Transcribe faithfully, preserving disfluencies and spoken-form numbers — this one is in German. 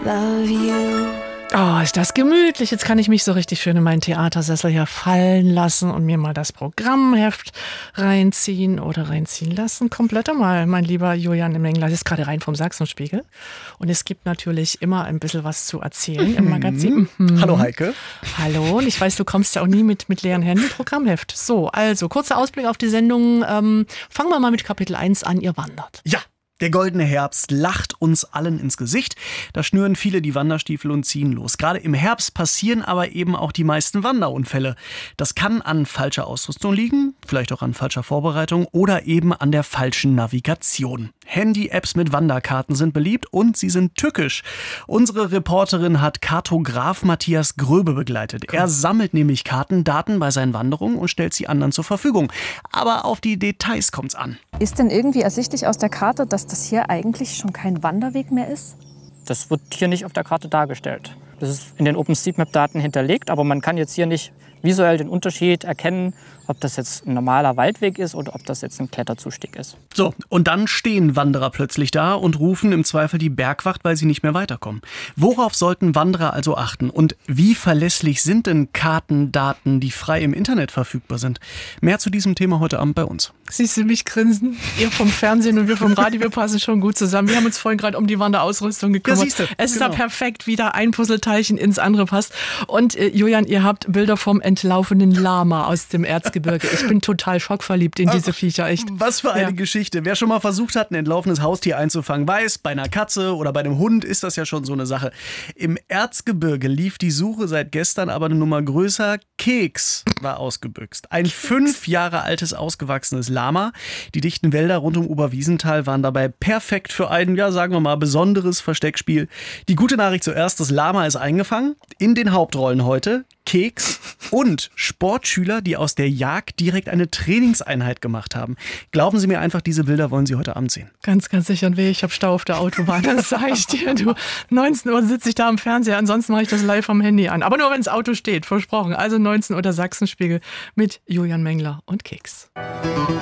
love you. Oh, ist das gemütlich. Jetzt kann ich mich so richtig schön in meinen Theatersessel hier fallen lassen und mir mal das Programmheft reinziehen oder reinziehen lassen. Komplett einmal, mein lieber Julian Mengler. Das ist gerade rein vom Sachsenspiegel. Und es gibt natürlich immer ein bisschen was zu erzählen im Magazin. Mhm. Hallo Heike. Hallo, und ich weiß, du kommst ja auch nie mit, mit leeren Händen. Programmheft. So, also kurzer Ausblick auf die Sendung. Ähm, fangen wir mal mit Kapitel eins an. Ihr wandert. Ja. Der goldene Herbst lacht uns allen ins Gesicht. Da schnüren viele die Wanderstiefel und ziehen los. Gerade im Herbst passieren aber eben auch die meisten Wanderunfälle. Das kann an falscher Ausrüstung liegen, vielleicht auch an falscher Vorbereitung oder eben an der falschen Navigation. Handy-Apps mit Wanderkarten sind beliebt und sie sind tückisch. Unsere Reporterin hat Kartograf Matthias Gröbe begleitet. Er sammelt nämlich Kartendaten bei seinen Wanderungen und stellt sie anderen zur Verfügung. Aber auf die Details kommt's an. Ist denn irgendwie ersichtlich aus der Karte, dass das hier eigentlich schon kein Wanderweg mehr ist? Das wird hier nicht auf der Karte dargestellt. Das ist in den OpenStreetMap-Daten hinterlegt, aber man kann jetzt hier nicht visuell den Unterschied erkennen, ob das jetzt ein normaler Waldweg ist oder ob das jetzt ein Kletterzustieg ist. So, und dann stehen Wanderer plötzlich da und rufen im Zweifel die Bergwacht, weil sie nicht mehr weiterkommen. Worauf sollten Wanderer also achten? Und wie verlässlich sind denn Kartendaten, die frei im Internet verfügbar sind? Mehr zu diesem Thema heute Abend bei uns. Siehst du mich grinsen? Ihr vom Fernsehen und wir vom Radio, wir passen schon gut zusammen. Wir haben uns vorhin gerade um die Wanderausrüstung gekümmert. Ja, siehste, es ist genau. da perfekt, wie da ein Puzzleteilchen ins andere passt. Und äh, Julian, ihr habt Bilder vom entlaufenen Lama aus dem Erzgebirge. Ich bin total schockverliebt in diese Viecher, echt. Was für eine Ja. Geschichte. Wer schon mal versucht hat, ein entlaufenes Haustier einzufangen, weiß, bei einer Katze oder bei einem Hund ist das ja schon so eine Sache. Im Erzgebirge lief die Suche seit gestern aber eine Nummer größer. Keks war ausgebüxt. Ein fünf Jahre altes, ausgewachsenes Lama. Die dichten Wälder rund um Oberwiesenthal waren dabei perfekt für ein, ja, sagen wir mal, besonderes Versteckspiel. Die gute Nachricht zuerst, das Lama ist eingefangen. In den Hauptrollen heute Keks und Sportschüler, die aus der Jagd direkt eine Trainingseinheit gemacht haben. Glauben Sie mir einfach, diese Bilder wollen Sie heute Abend sehen. Ganz, ganz sicher ein Weg. Ich habe Stau auf der Autobahn, das sage ich dir. Du, neunzehn Uhr sitze ich da am Fernseher, ansonsten mache ich das live am Handy an. Aber nur, wenn das Auto steht, versprochen. Also neunzehn Uhr der Sachsenspiegel mit Julian Mengler und Keks.